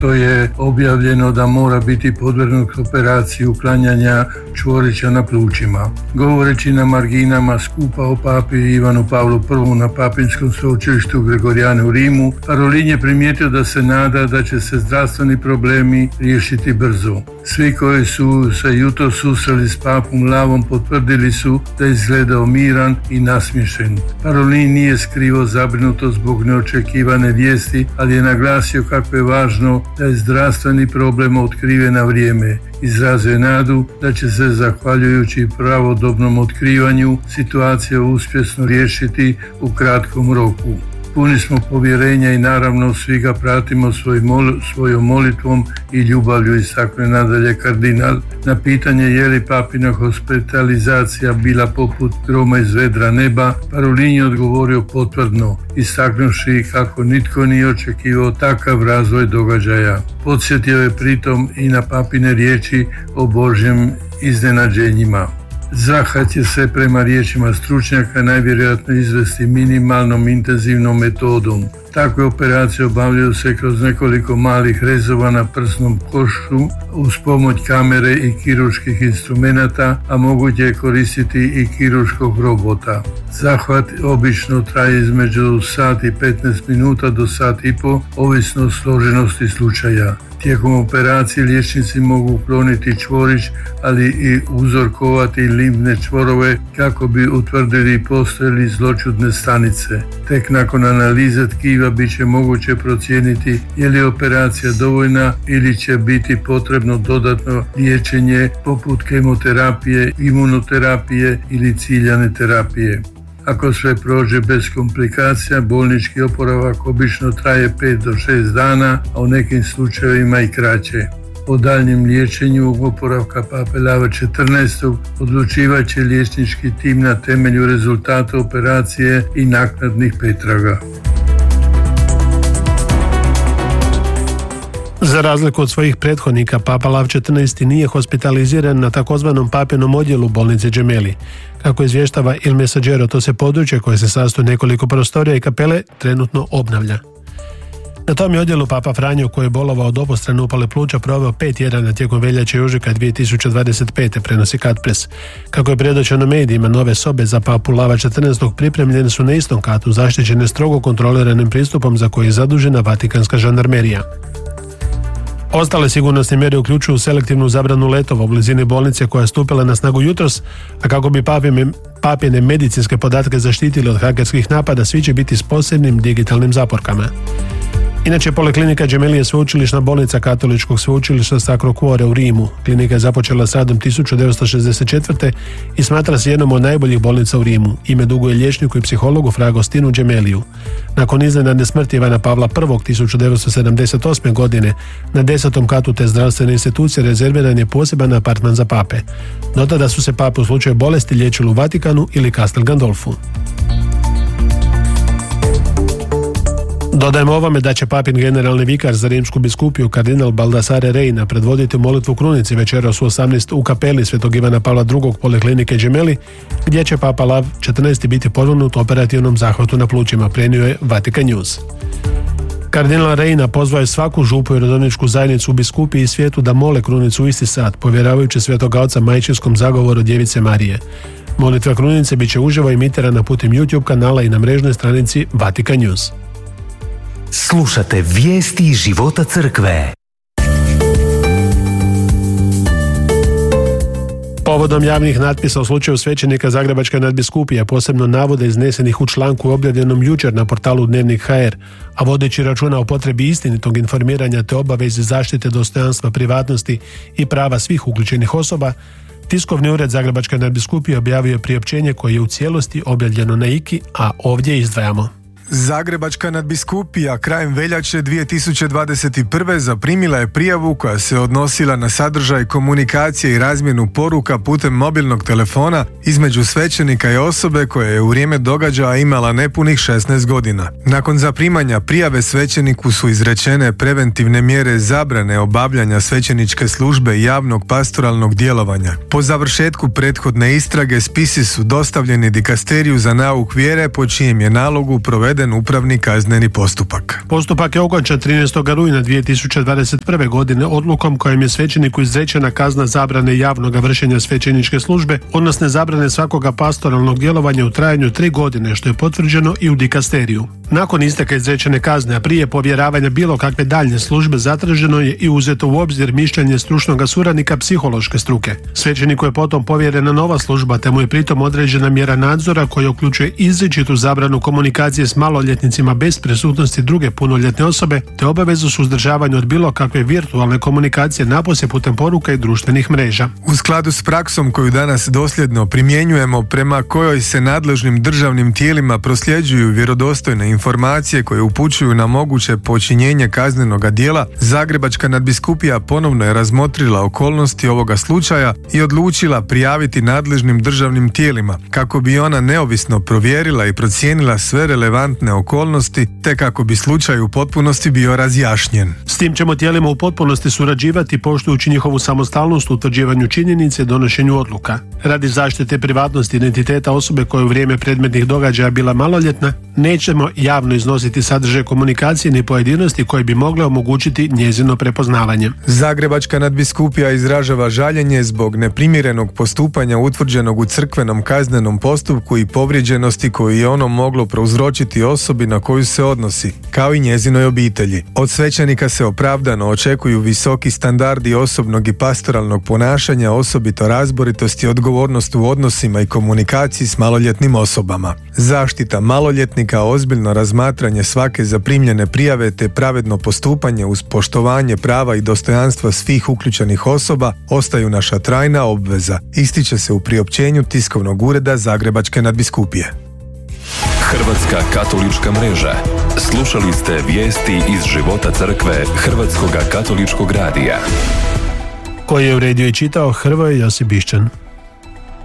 To je objavljeno da mora biti podvrgnut operaciji uklanjanja čvorića na plućima. Govoreći na marginama skupa o papi Ivanu Pavlu I na Papinskom sveučilištu Gregorijane u Rimu, Parolin je primijetio da se nada da će se zdravstveni problemi riješiti brzo. Svi koji su se jutros susreli s papom Lavom potvrdili su da je izgledao miran i nasmiješen. Parolin nije skrivao zabrinutost zbog neočekivane vijesti, ali je naglasio kako je važno da je zdravstveni problem otkriven na vrijeme. Izrazio je nadu da će se, zahvaljujući pravodobnom otkrivanju, situacija uspješno riješiti u kratkom roku. Puni smo povjerenja i naravno svi ga pratimo svojom molitvom i ljubavlju, istaknuo nadalje kardinal. Na pitanje je li papina hospitalizacija bila poput groma iz vedra neba, Parolin je odgovorio potvrdno, istaknuši kako nitko nije očekivao takav razvoj događaja. Podsjetio je pritom i na papine riječi o Božjem iznenađenjima. Zahvat će se prema riječima stručnjaka najvjerojatno izvesti minimalnom intenzivnom metodom. Takve operacije obavljaju se kroz nekoliko malih rezova na prsnom košu uz pomoć kamere i kirurških instrumenata, a moguće je koristiti i kirurškog robota. Zahvat obično traje između sat i 15 minuta do sat i pol, ovisno o složenosti slučaja. Tijekom operacije liječnici mogu ukloniti čvorić, ali i uzorkovati limfne čvorove kako bi utvrdili postoje li zloćudne stanice. Tek nakon analize tkiva bit će moguće procijeniti je li operacija dovoljna ili će biti potrebno dodatno liječenje poput kemoterapije, imunoterapije ili ciljane terapije. Ako sve prođe bez komplikacija, bolnički oporavak obično traje 5 do 6 dana, a u nekim slučajevima i kraće. O daljnjem liječenju oporavka pape Lava XIV odlučivat će liječnički tim na temelju rezultata operacije i naknadnih pretraga. Za razliku od svojih prethodnika, papa Lav XIV nije hospitaliziran na takozvanom papinom odjelu bolnice Gemelli. Kako izvještava Il Messaggero, to se područje koje se sastoji nekoliko prostorija i kapele trenutno obnavlja. Na tom je odjelu papa Franjo, koji je bolovao od obostrane upale pluća, proveo 5 tjedana tijekom veljače i ožujka 2025. prenosi Katpres. Kako je predočeno medijima, nove sobe za papu Lava XIV pripremljene su na istom katu, zaštićene strogo kontroliranim pristupom za koji je zadužena Vatikanska žandarmerija. Ostale sigurnosne mjere uključuju selektivnu zabranu letova u blizini bolnice koja je stupila na snagu jutros, a kako bi papine medicinske podatke zaštitili od hakerskih napada, svi će biti s posebnim digitalnim zaporkama. Inače, Poliklinika Gemelli je sveučilišna bolnica Katoličkog sveučilišta Sacro Cuore u Rimu. Klinika je započela s radom 1964. i smatra se jednom od najboljih bolnica u Rimu. Ime duguje liječniku i psihologu Fra Agostinu Gemelliju. Nakon iznenadne smrti Ivana Pavla I 1978. godine na 10. katu te zdravstvene institucije rezerviran je poseban apartman za pape. Do tada su se pape u slučaju bolesti liječili u Vatikanu ili Castel Gandolfu. Dodajmo ovome da će papin generalni vikar za rimsku biskupiju kardinal Baldassare Reina predvoditi molitvu krunici večeras u 18 u kapeli Svetog Ivana Pavla II Poliklinike Gemelli, gdje će papa Lav XIV biti podvrgnut operativnom zahvatu na plućima, prenio je Vatican News. Kardinal Reina pozvao je svaku župu i rodovničku zajednicu u biskupiji i svijetu da mole krunicu u isti sat, povjeravajući Svetoga Oca majčinskom zagovoru Djevice Marije. Molitva krunice bit će uživo emitirana putem YouTube kanala i na mrežnoj stranici Vatican News. Slušate vijesti iz života crkve. Povodom javnih natpisa u slučaju svećenika Zagrebačke nadbiskupije, posebno navode iznesenih u članku objavljenom jučer na portalu Dnevnik.hr, a vodeći računa o potrebi istinitog informiranja te obavezi zaštite dostojanstva, privatnosti i prava svih uključenih osoba, Tiskovni ured Zagrebačke nadbiskupije objavio je priopćenje koje je u cijelosti objavljeno na IKI, a ovdje izdvajamo. Zagrebačka nadbiskupija krajem veljače 2021. zaprimila je prijavu koja se odnosila na sadržaj komunikacije i razmjenu poruka putem mobilnog telefona između svećenika i osobe koja je u vrijeme događaja imala nepunih 16 godina. Nakon zaprimanja prijave svećeniku su izrečene preventivne mjere zabrane obavljanja svećeničke službe i javnog pastoralnog djelovanja. Po završetku prethodne istrage spisi su dostavljeni dikasteriju za nauk vjere, po čijem je nalogu proveden proveden upravni kazneni postupak. Postupak je okončan 13. rujna 2021. godine odlukom kojim je svećeniku izrečena kazna zabrane javnog vršenja svećeničke službe, odnosno zabrane svakoga pastoralnog djelovanja u trajanju 3 godine, što je potvrđeno i u dikasteriju. Nakon isteka izrečene kazne, a prije povjeravanja bilo kakve daljnje službe, zatraženo je i uzeto u obzir mišljenje stručnog suradnika psihološke struke. Svećeniku je potom povjerena nova služba, te mu je pritom određena mjera nadzora koja uključuje izričitu zabranu komunikacije s maloljetnicima bez prisutnosti druge punoljetne osobe, te obavezu suzdržavanja od bilo kakve virtualne komunikacije napose putem poruka i društvenih mreža. U skladu s praksom koju danas dosljedno primjenjujemo, prema kojoj se nadležnim državnim tijelima prosljeđuju vjerodostojne informacije koje upućuju na moguće počinjenje kaznenoga djela, Zagrebačka nadbiskupija ponovno je razmotrila okolnosti ovoga slučaja i odlučila prijaviti nadležnim državnim tijelima kako bi ona neovisno provjerila i procijenila sve relevantne okolnosti te kako bi slučaj u potpunosti bio razjašnjen. S tim ćemo tijelima u potpunosti surađivati poštujući njihovu samostalnost u utvrđivanju činjenice i donošenju odluka. Radi zaštite privatnosti identiteta osobe koja je u vrijeme predmetnih događaja bila maloljetna, nećemo javno iznositi sadržaj komunikacije ni pojedinosti koje bi mogle omogućiti njezino prepoznavanje. Zagrebačka nadbiskupija izražava žaljenje zbog neprimjerenog postupanja utvrđenog u crkvenom kaznenom postupku i povrijeđenosti koju je ono moglo prouzročiti osobi na koju se odnosi, kao i njezinoj obitelji. Od svećenika se opravdano očekuju visoki standardi osobnog i pastoralnog ponašanja, osobito razboritost i odgovornost u odnosima i komunikaciji s maloljetnim osobama. Zaštita maloljetnika, ozbiljno razmatranje svake zaprimljene prijave te pravedno postupanje uz poštovanje prava i dostojanstva svih uključenih osoba ostaju naša trajna obveza, ističe se u priopćenju tiskovnog ureda Zagrebačke nadbiskupije. Hrvatska katolička mreža. Slušali ste vijesti iz života crkve Hrvatskoga katoličkog radija. Koji je uredio i čitao Hrvoje Josip Bišćan.